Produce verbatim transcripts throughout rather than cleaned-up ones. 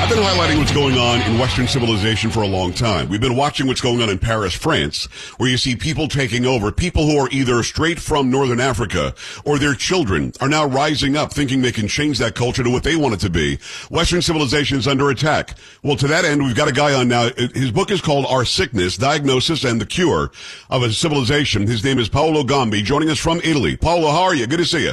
I've been highlighting what's going on in Western civilization for a long time. We've been watching what's going on in Paris, France, where you see people taking over. People who are either straight from Northern Africa or their children are now rising up thinking they can change that culture to what they want it to be. Western civilization is under attack. Well, to that end, we've got a guy on now. His book is called Our Sickness, Diagnosis and the Cure of a Civilization. His name is Paolo Gambi, joining us from Italy. Paolo, how are you? Good to see you.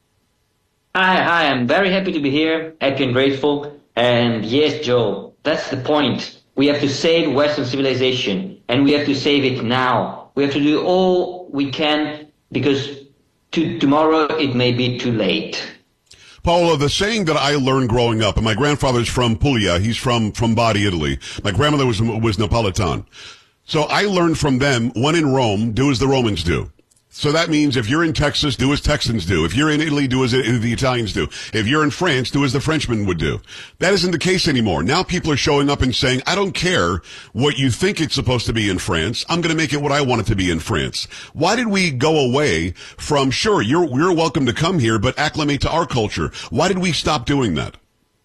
Hi, hi. I'm very happy to be here, happy and grateful. And yes, Joe, that's the point. We have to save Western civilization, and we have to save it now. We have to do all we can, because to, tomorrow it may be too late. Paolo, the saying that I learned growing up, and my grandfather's from Puglia, he's from, from Bari, Italy. My grandmother was, was Napolitan. So I learned from them, when in Rome, do as the Romans do. So that means if you're in Texas, do as Texans do. If you're in Italy, do as the Italians do. If you're in France, do as the Frenchmen would do. That isn't the case anymore. Now people are showing up and saying, I don't care what you think it's supposed to be in France. I'm going to make it what I want it to be in France. Why did we go away from, sure, you're, you're welcome to come here, but acclimate to our culture? Why did we stop doing that?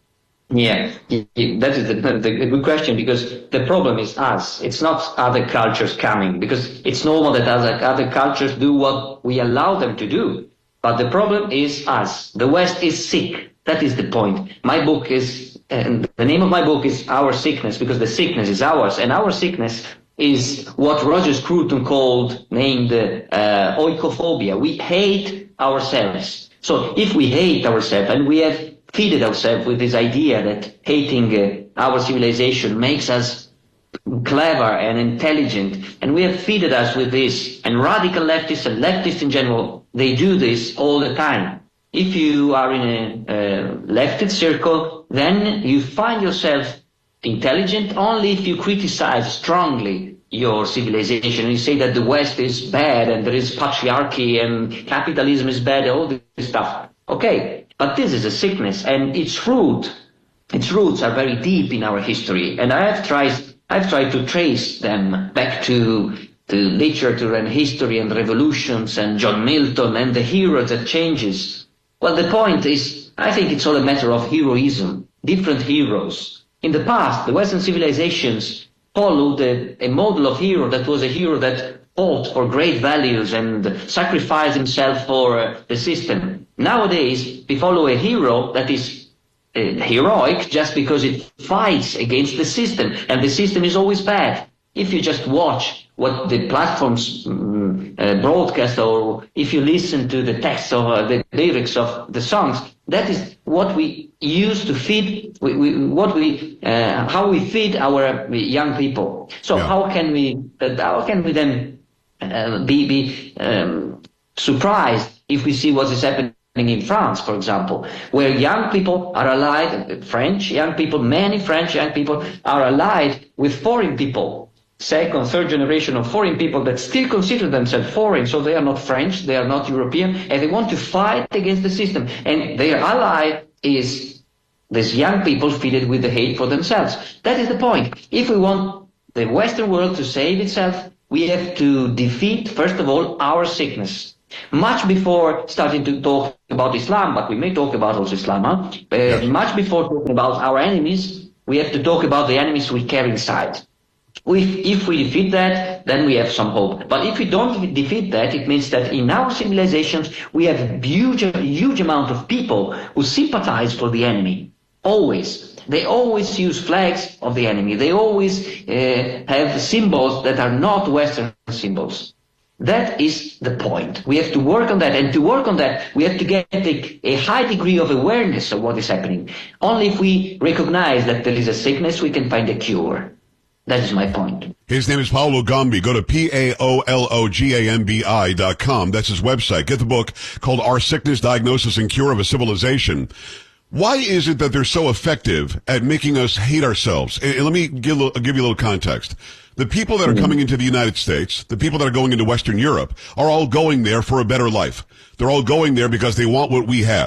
Yeah, that is the, the, the good question, because the problem is us. It's not other cultures coming, because it's normal that other, other cultures do what we allow them to do. But the problem is us. The West is sick. That is the point. My book is, and the name of my book is Our Sickness, because the sickness is ours, and our sickness is what Roger Scruton called, named uh, oikophobia. We hate ourselves. So if we hate ourselves, and we have feeded ourselves with this idea that hating uh, our civilization makes us clever and intelligent, and we have feeded us with this, and radical leftists and leftists in general, they do this all the time. If you are in a uh, leftist circle, then you find yourself intelligent only if you criticize strongly your civilization, and you say that the West is bad and there is patriarchy and capitalism is bad, all this stuff. Okay. But this is a sickness, and its root, its roots are very deep in our history. And I have tried, I've tried to trace them back to, to literature and history and revolutions and John Milton and the hero that changes. Well, the point is, I think it's all a matter of heroism, different heroes. In the past, the Western civilizations followed a, a model of hero that was a hero that fought for great values and sacrificed himself for uh, the system. Nowadays, we follow a hero that is uh, heroic just because it fights against the system, and the system is always bad. If you just watch what the platforms um, uh, broadcast, or if you listen to the text or uh, the lyrics of the songs, that is what we use to feed, we, we, what we, uh, how we feed our young people. So yeah. how can we, uh, how can we then uh, be, be um, surprised if we see what is happening in France, for example, where young people are allied, French young people, many French young people are allied with foreign people, second, third generation of foreign people that still consider themselves foreign, so they are not French, they are not European, and they want to fight against the system. And their ally is these young people filled with the hate for themselves. That is the point. If we want the Western world to save itself, we have to defeat, first of all, our sickness. Much before starting to talk about Islam, but we may talk about also Islam, huh? uh, yes. much before talking about our enemies, we have to talk about the enemies we carry inside. If, if we defeat that, then we have some hope. But if we don't defeat that, it means that in our civilizations, we have a huge, huge amount of people who sympathize for the enemy. Always. They always use flags of the enemy. They always uh, have symbols that are not Western symbols. That is the point. We have to work on that, and to work on that, we have to get a, a high degree of awareness of what is happening. Only if we recognize that there is a sickness, we can find a cure. That is my point. His name is Paolo Gambi. Go to P A O L O G A M B I dot com. That's his website. Get the book called Our Sickness, Diagnosis, and Cure of a Civilization. Why is it that they're so effective at making us hate ourselves? And let me give, give you a little context. The people that are coming into the United States, the people that are going into Western Europe, are all going there for a better life. They're all going there because they want what we have.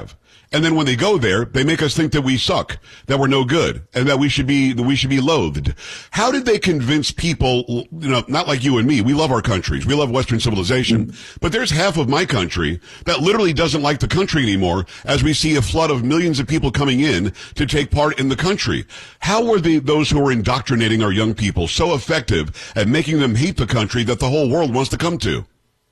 And then when they go there, they make us think that we suck, that we're no good, and that we should be, that we should be loathed. How did they convince people, you know, not like you and me, we love our countries, we love Western civilization, mm-hmm. but there's half of my country that literally doesn't like the country anymore as we see a flood of millions of people coming in to take part in the country. How were the, those who are indoctrinating our young people so effective at making them hate the country that the whole world wants to come to?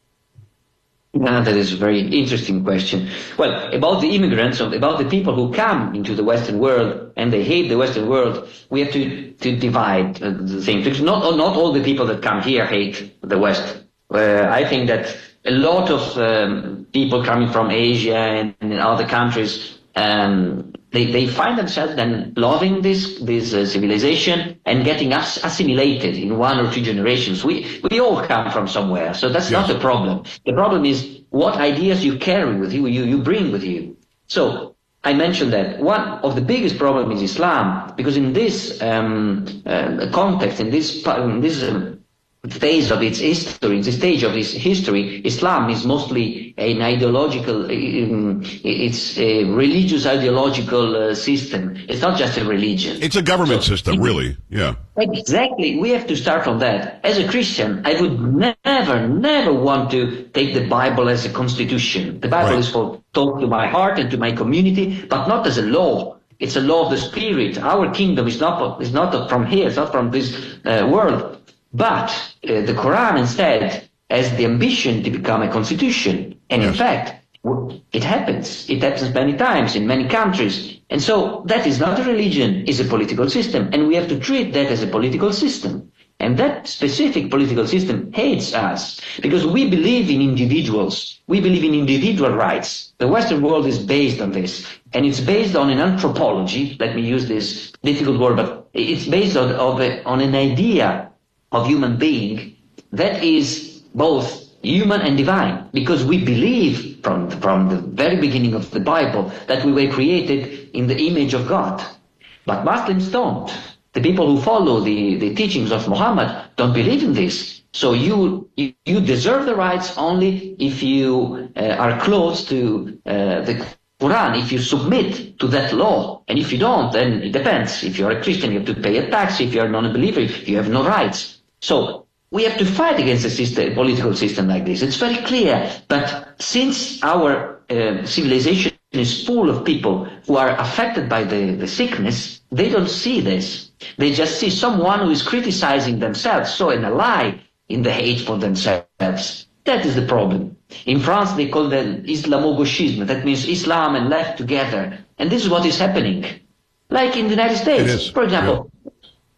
Yeah, that is a very interesting question. Well, about the immigrants, about the people who come into the Western world and they hate the Western world, we have to, to divide uh, the thing. Because not, not all the people that come here hate the West. Uh, I think that a lot of um, people coming from Asia and, and other countries, um, they, they find themselves then loving this this uh, civilization and getting us assimilated in one or two generations. We we all come from somewhere, so that's yes. not the problem. The problem is what ideas you carry with you, you, you bring with you. So I mentioned that one of the biggest problems is Islam, because in this um, uh, context, in this in this um, phase of its history, in this stage of its history, Islam is mostly an ideological, um, it's a religious ideological uh, system. It's not just a religion. It's a government so, system, really, yeah. Exactly. We have to start from that. As a Christian, I would never, never want to take the Bible as a constitution. The Bible right. is for talk to my heart and to my community, but not as a law. It's a law of the Spirit. Our kingdom is not, is not from here, it's not from this uh, world. But uh, the Quran instead has the ambition to become a constitution. And yes. in fact, it happens. It happens many times in many countries. And so that is not a religion, it's a political system. And we have to treat that as a political system. And that specific political system hates us because we believe in individuals. We believe in individual rights. The Western world is based on this. And it's based on an anthropology. Let me use this difficult word, but it's based on, of a, on an idea of human being that is both human and divine, because we believe from from the very beginning of the Bible that we were created in the image of God. But Muslims don't. The people who follow the, the teachings of Muhammad don't believe in this. So you you, you deserve the rights only if you uh, are close to uh, the Quran, if you submit to that law. And if you don't, then it depends. If you're a Christian, you have to pay a tax. If you're a non-believer, you have no rights. So we have to fight against a, system, a political system like this. It's very clear. But since our uh, civilization is full of people who are affected by the, the sickness, they don't see this. They just see someone who is criticizing themselves, so an ally in the hate for themselves. That is the problem. In France, they call that Islamo-gauchisme. That means Islam and left together. And this is what is happening. Like in the United States, for example. Yeah.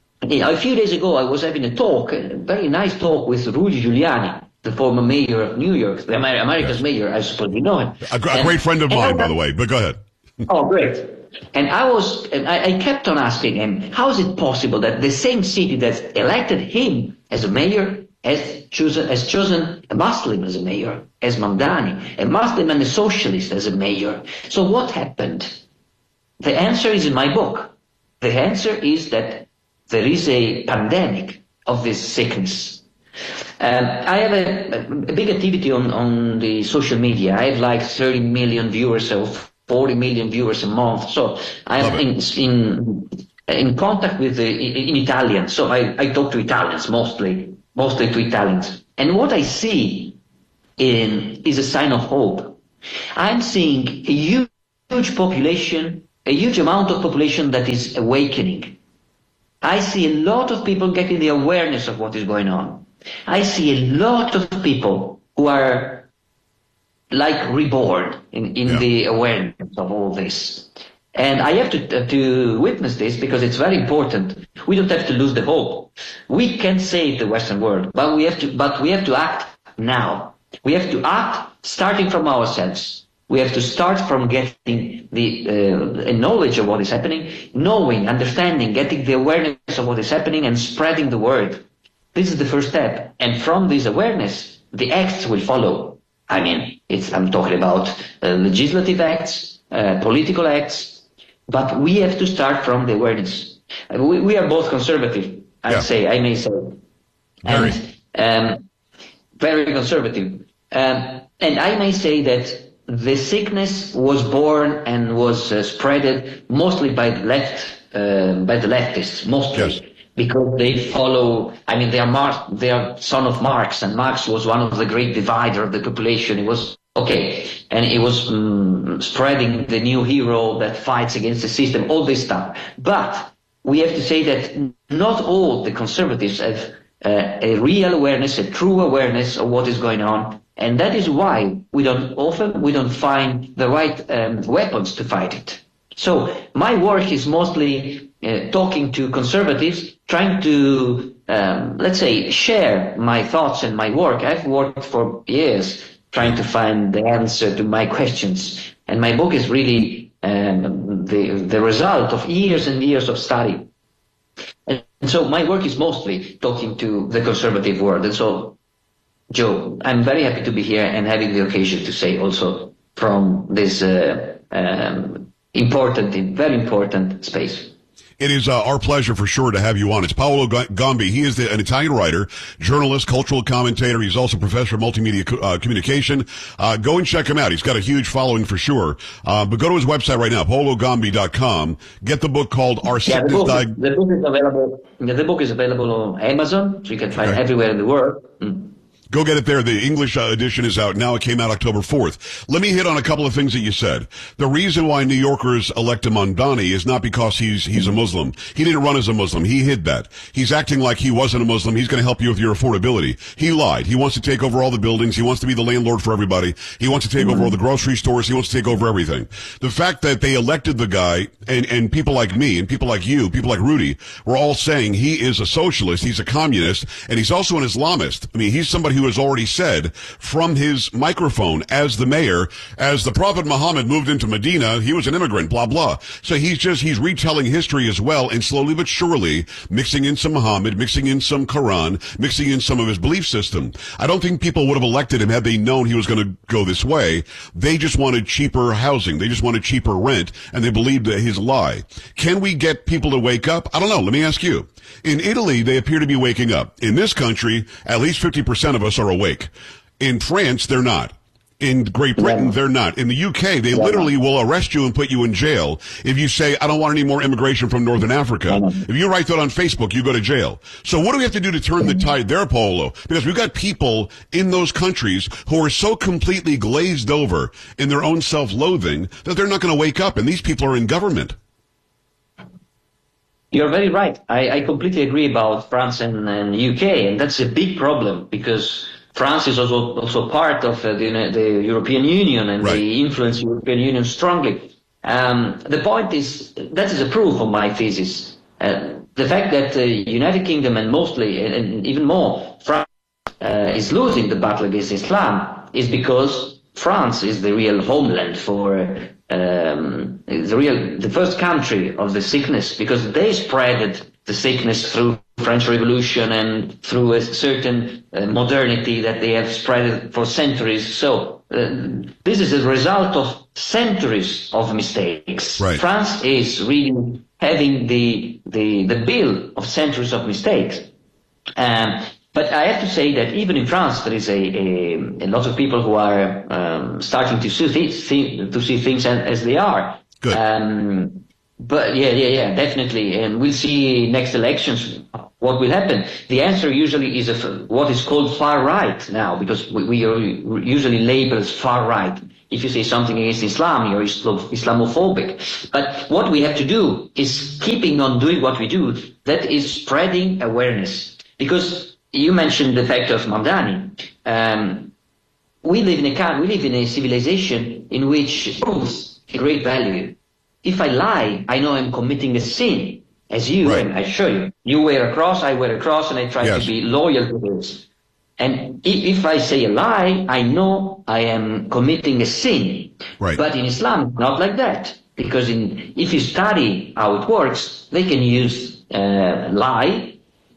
A few days ago, I was having a talk, a very nice talk with Rudy Giuliani, the former mayor of New York, the Amer- America's yes. mayor, I suppose you know him. A, a and, great friend of mine, I, by the way, but go ahead. Oh, great. And I was, and I, I kept on asking him, how is it possible that the same city that elected him as a mayor has chosen, has chosen a Muslim as a mayor, as Mamdani, a Muslim and a socialist as a mayor? So what happened? The answer is in my book. The answer is that there is a pandemic of this sickness. Um, I have a, a big activity on, on the social media. I have like thirty million viewers or forty million viewers a month. So I am in, in, in contact with the, in, in Italian. So I, I talk to Italians mostly, mostly to Italians. And what I see in, is a sign of hope. I'm seeing a huge, huge population, a huge amount of population that is awakening. I see a lot of people getting the awareness of what is going on. I see a lot of people who are like reborn in, in yeah. the awareness of all this. And I have to, to witness this because it's very important. We don't have to lose the hope. We can save the Western world, but we have to, but we have to act now. We have to act starting from ourselves. We have to start from getting the uh, knowledge of what is happening, knowing, understanding, getting the awareness of what is happening and spreading the word. This is the first step. And from this awareness, the acts will follow. I mean, it's, I'm talking about uh, legislative acts, uh, political acts, but we have to start from the awareness. Uh, we, we are both conservative, I'd yeah. say, I may say. Very. And, um, very conservative. Um, and I may say that the sickness was born and was uh, spreaded mostly by the left, uh, by the leftists, mostly. Yes. Because they follow, I mean, they are Mar- they are son of Marx, and Marx was one of the great divider of the population. It was okay, and it was um, spreading the new hero that fights against the system, all this stuff. But we have to say that not all the conservatives have uh, a real awareness, a true awareness of what is going on, and that is why we don't often we don't find the right um, weapons to fight it. So my work is mostly uh, talking to conservatives, trying to, um, let's say, share my thoughts and my work. I've worked for years trying to find the answer to my questions. And my book is really um, the, the result of years and years of study. And so my work is mostly talking to the conservative world. And so, Joe, I'm very happy to be here and having the occasion to say also from this uh, um, important, very important space. It is uh, our pleasure for sure to have you on. It's Paolo Gombi. He is the, an Italian writer, journalist, cultural commentator. He's also professor of multimedia co- uh, communication. Uh, go and check him out. He's got a huge following for sure. Uh, but go to his website right now, paolo gombi dot com. Get the book called Our yeah, Sickness the book, Diag- the book is available. The book is available on Amazon, so you can find okay. it everywhere in the world. Mm. Go get it there. The English uh, edition is out now. It came out October fourth. Let me hit on a couple of things that you said. The reason why New Yorkers elect him Mamdani is not because he's he's a Muslim. He didn't run as a Muslim. He hid that. He's acting like he wasn't a Muslim. He's going to help you with your affordability. He lied. He wants to take over all the buildings. He wants to be the landlord for everybody. He wants to take over all the grocery stores. He wants to take over everything. The fact that they elected the guy and, and people like me and people like you, people like Rudy, were all saying he is a socialist, he's a communist, and he's also an Islamist. I mean, he's somebody who has already said from his microphone as the mayor, as the Prophet Muhammad moved into Medina, he was an immigrant, blah, blah. So he's just, he's retelling history as well, and slowly but surely mixing in some Muhammad, mixing in some Quran, mixing in some of his belief system. I don't think people would have elected him had they known he was going to go this way. They just wanted cheaper housing. They just wanted cheaper rent, and they believed his lie. Can we get people to wake up? I don't know. Let me ask you. In Italy, they appear to be waking up. In this country, at least fifty percent of us are awake. In France, they're not. In Great Britain, yeah. they're not. In the U K, they yeah. literally will arrest you and put you in jail if you say, I don't want any more immigration from Northern Africa. Yeah. If you write that on Facebook, you go to jail. So what do we have to do to turn the tide there, Paolo? Because we've got people in those countries who are so completely glazed over in their own self-loathing that they're not going to wake up, and these people are in government. You're very right. I, I completely agree about France and, and U K, and that's a big problem because France is also also part of uh, the, the European Union, and right. they influence the European Union strongly. Um, the point is, that is a proof of my thesis. Uh, the fact that the uh, United Kingdom and mostly, and, and even more, France uh, is losing the battle against Islam is because France is the real homeland for um, the real, the first country of the sickness, because they spreaded the sickness through French Revolution and through a certain uh, modernity that they have spread for centuries. So uh, this is a result of centuries of mistakes. Right. France is really having the the the bill of centuries of mistakes. Um, but I have to say that even in France, there is a, a, a lot of people who are um, starting to see, th- to see things as they are. Good. Um, but yeah, yeah, yeah, definitely. And we'll see next elections what will happen. The answer usually is a, what is called far right now, because we, we are usually labeled as far right. If you say something against Islam, you're Islamophobic. But what we have to do is keeping on doing what we do, that is spreading awareness. Because you mentioned the fact of Mamdani. Um, we live in a we live in a civilization in which truth is a great value. If I lie, I know I'm committing a sin, as you, right. and I show you. You wear a cross, I wear a cross, and I try yes. to be loyal to this. And if, if I say a lie, I know I am committing a sin. Right. But in Islam, not like that. Because in, if you study how it works, they can use uh, lie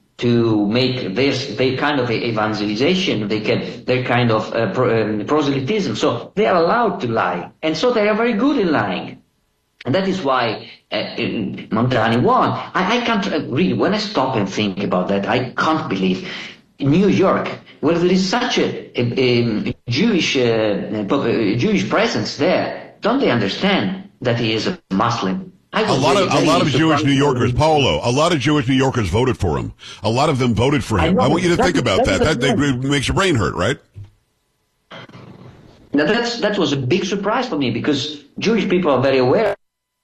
to make their, their kind of evangelization, they can, their kind of uh, pro, um, proselytism. So they are allowed to lie. And so they are very good in lying. And that is why uh, Mamdani won. I, I can't uh, really, when I stop and think about that, I can't believe in New York, where there is such a, a, a Jewish uh, Jewish presence there, don't they understand that he is a Muslim? A lot of a lot of Jewish New Yorkers, Paolo, a lot of Jewish New Yorkers voted for him. A lot of them voted for him. I, I want you to think about that. That, that makes your brain hurt, right? Now that's that was a big surprise for me because Jewish people are very aware.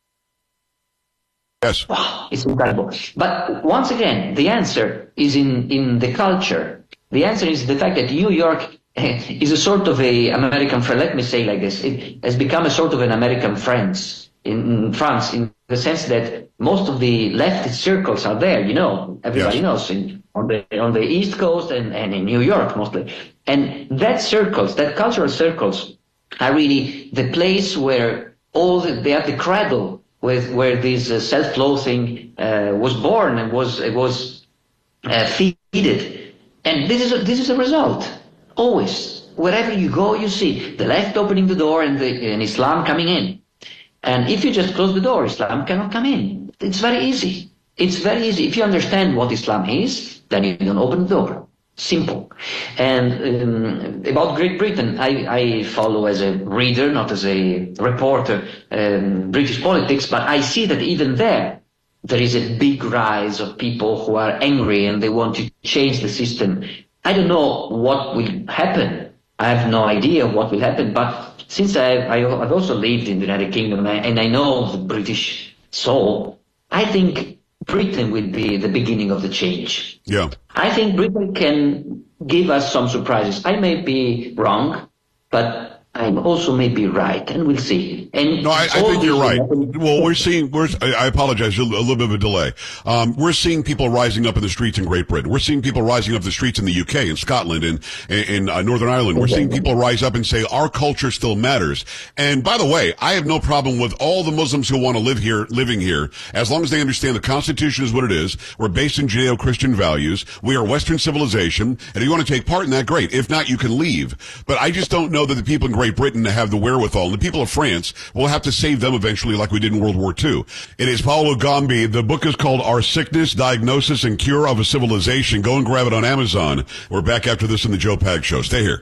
Yes. Wow, it's incredible. But once again, the answer is in, in the culture. The answer is the fact that New York is a sort of a American friend. Let me say like this. It has become a sort of an American France in France in the sense that most of the leftist circles are there, you know, everybody yes. knows in, on the on the East Coast and, and in New York mostly. And that circles, that cultural circles are really the place where all the, they have the cradle with where this uh, self-loathing uh, was born and was it was uh, feeded, and this is a, this is a result. Always, wherever you go, you see the left opening the door and the and Islam coming in. And if you just close the door, Islam cannot come in. It's very easy. It's very easy. If you understand what Islam is, then you don't open the door. Simple. And um, about Great Britain, I, I follow as a reader, not as a reporter, um, British politics, but I see that even there, there is a big rise of people who are angry and they want to change the system. I don't know what will happen. I have no idea what will happen, but since I've, I've also lived in the United Kingdom and I know the British soul, I think Britain will be the beginning of the change. Yeah. I think Britain can give us some surprises. I may be wrong, but I also may be right, and we'll see. And no, I, I think you're right. Well, we're seeing, we're, I apologize, a little bit of a delay. Um, we're seeing people rising up in the streets in Great Britain. We're seeing people rising up the streets in the U K, in Scotland, and in, in uh, Northern Ireland. We're seeing people rise up and say, our culture still matters. And by the way, I have no problem with all the Muslims who want to live here, living here, as long as they understand the Constitution is what it is. We're based in Judeo-Christian values. We are Western civilization. And if you want to take part in that, great. If not, you can leave. But I just don't know that the people in Great Britain have the wherewithal. And the people of France will have to save them eventually like we did in World War Two. It is Paolo Gombi. The book is called Our Sickness, Diagnosis, and Cure of a Civilization. Go and grab it on Amazon. We're back after this in the Joe Pags Show. Stay here.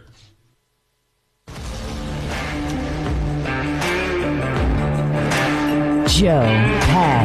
Joe Pags.